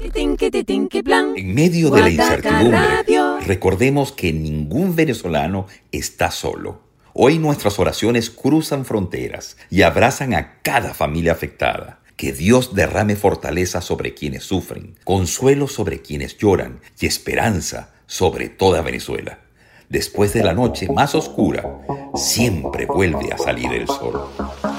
En medio de la incertidumbre, recordemos que ningún venezolano está solo. Hoy nuestras oraciones cruzan fronteras y abrazan a cada familia afectada. Que Dios derrame fortaleza sobre quienes sufren, consuelo sobre quienes lloran y esperanza sobre toda Venezuela. Después de la noche más oscura, siempre vuelve a salir el sol.